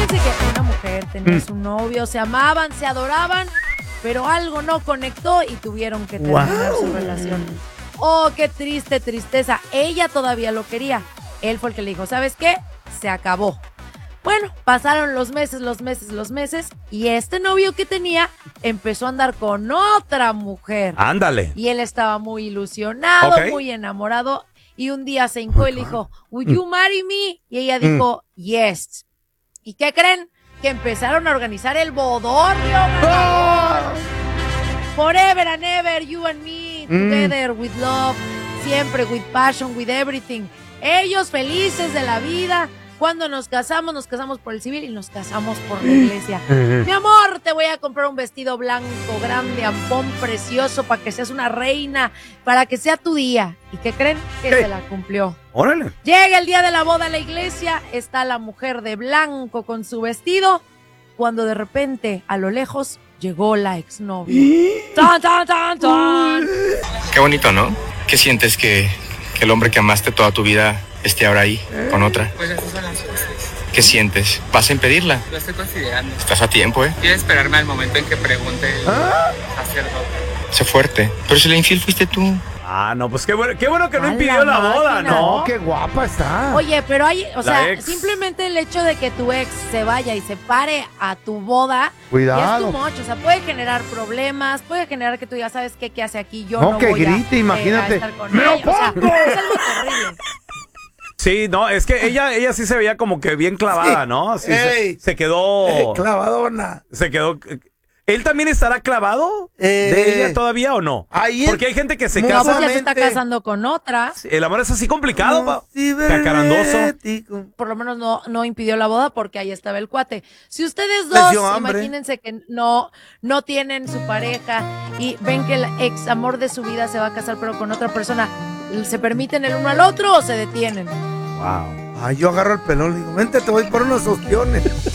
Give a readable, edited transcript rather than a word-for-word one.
Fíjense que una mujer tenía su novio, se amaban, se adoraban, pero algo no conectó y tuvieron que terminar su relación. Oh, qué tristeza. Ella todavía lo quería. Él fue el que le dijo, ¿sabes qué? Se acabó. Bueno, pasaron los meses y este novio que tenía empezó a andar con otra mujer. Ándale. Y él estaba muy ilusionado, muy enamorado y un día se hincó y le dijo, ¿Will you marry me? Y ella dijo, yes. ¿Y qué creen? Que empezaron a organizar el bodorrio. Forever and ever, you and me, together with love, siempre with passion, with everything. Ellos felices de la vida. Cuando nos casamos por el civil y nos casamos por la iglesia. Mi amor, te voy a comprar un vestido blanco, grande, ampón, precioso, para que seas una reina, para que sea tu día. ¿Y qué creen? Que se la cumplió. Órale. Llega el día de la boda a la iglesia, está la mujer de blanco con su vestido, cuando de repente, a lo lejos, llegó la exnovia. ¡Tan, tan, tan, tan! Qué bonito, ¿no? ¿Qué sientes que el hombre que amaste toda tu vida esté ahora ahí, con otra? Pues así son las cosas. ¿Qué sientes? ¿Vas a impedirla? Lo estoy considerando. Estás a tiempo, ¿eh? Quiero esperarme al momento en que pregunte el sacerdote. Sé fuerte. Pero si la infiel fuiste tú. Ah, no, pues qué bueno que no impidió la boda, ¿no? Qué guapa está. Oye, pero hay, ex. simplemente el hecho de que tu ex se vaya y se pare a tu boda, Cuidado. ya es too much, o sea, puede generar problemas, puede generar que tú ya sabes qué hace aquí, yo No, no que voy grite, imagínate. a estar con ella. O sea, es algo terrible. Sí, no, es que ella sí se veía como que bien clavada, ¿no? Así se quedó... Clavadona. Se quedó... ¿Él también estará clavado de ella todavía o no? Porque hay gente que se No, casa... pues ya se está casando con otra. El amor es así complicado, cacarandoso. Por lo menos no impidió la boda porque ahí estaba el cuate. Si ustedes dos, imagínense que no tienen su pareja y ven que el ex amor de su vida se va a casar pero con otra persona, ¿se permiten el uno al otro o se detienen? Wow. Ay, yo agarro el pelón y le digo, vente, te voy por unos ostiones.